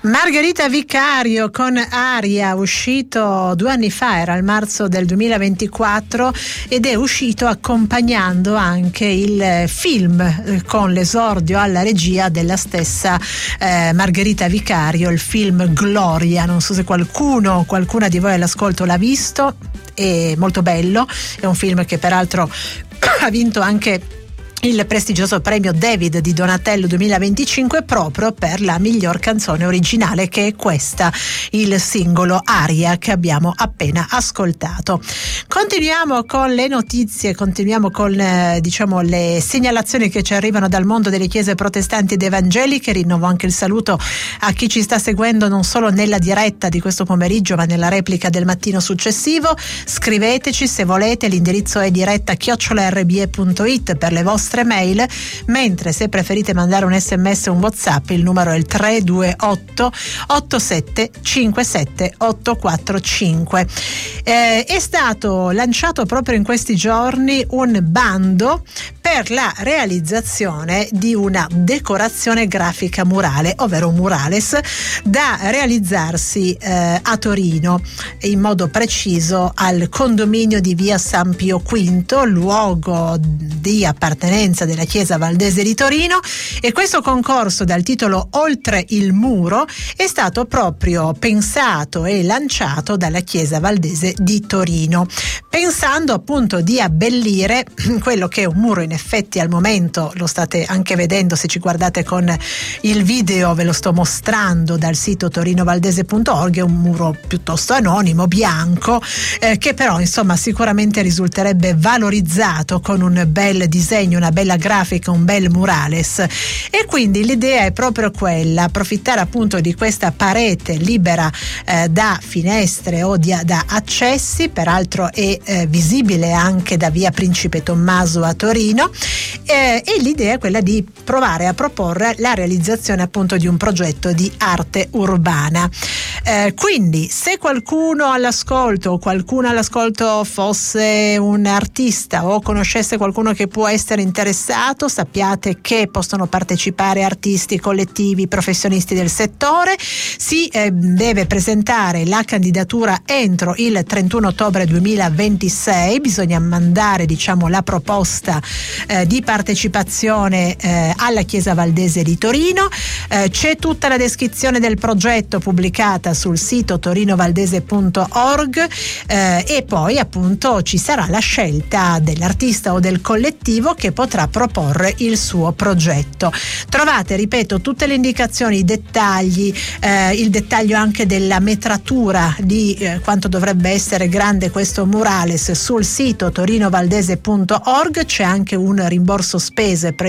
Margherita Vicario con Aria, uscito 2 anni fa, era il marzo del 2024, ed è uscito accompagnando anche il film con l'esordio alla regia della stessa Margherita Vicario, il film Gloria. Non so se qualcuna di voi all'ascolto l'ha visto, è molto bello, è un film che peraltro ha vinto anche il prestigioso premio David di Donatello 2025 proprio per la miglior canzone originale, che è questa, il singolo Aria che abbiamo appena ascoltato. Continuiamo con le notizie, continuiamo con le segnalazioni che ci arrivano dal mondo delle chiese protestanti ed evangeliche. Rinnovo anche il saluto a chi ci sta seguendo non solo nella diretta di questo pomeriggio ma nella replica del mattino successivo. Scriveteci se volete, l'indirizzo è diretta@rbe.it per le vostre mail, mentre se preferite mandare un sms o un WhatsApp il numero è il 328 8757 845. È stato lanciato proprio in questi giorni un bando per la realizzazione di una decorazione grafica murale, ovvero un murales, da realizzarsi a Torino, in modo preciso al condominio di via San Pio V, luogo di appartenenza della Chiesa Valdese di Torino. E questo concorso dal titolo Oltre il muro è stato proprio pensato e lanciato dalla Chiesa Valdese di Torino, pensando appunto di abbellire quello che è un muro. In effetti al momento lo state anche vedendo, se ci guardate con il video ve lo sto mostrando dal sito torinovaldese.org, è un muro piuttosto anonimo, bianco, che però insomma sicuramente risulterebbe valorizzato con un bel disegno, una bella grafica, un bel murales. E quindi l'idea è proprio quella, approfittare appunto di questa parete libera da finestre o da accessi, peraltro è visibile anche da via Principe Tommaso a Torino, e l'idea è quella di provare a proporre la realizzazione appunto di un progetto di arte urbana. Quindi se qualcuno all'ascolto o qualcuno all'ascolto fosse un artista o conoscesse qualcuno che può essere interessato, sappiate che possono partecipare artisti, collettivi, professionisti del settore. Si deve presentare la candidatura entro il 31 ottobre 2026, bisogna mandare la proposta di partecipazione alla Chiesa Valdese di Torino. C'è tutta la descrizione del progetto pubblicata sul sito torinovaldese.org, e poi appunto ci sarà la scelta dell'artista o del collettivo che potrà proporre il suo progetto. Trovate, ripeto, tutte le indicazioni, i dettagli, il dettaglio anche della metratura di quanto dovrebbe essere grande questo murales sul sito torinovaldese.org. C'è anche un rimborso spese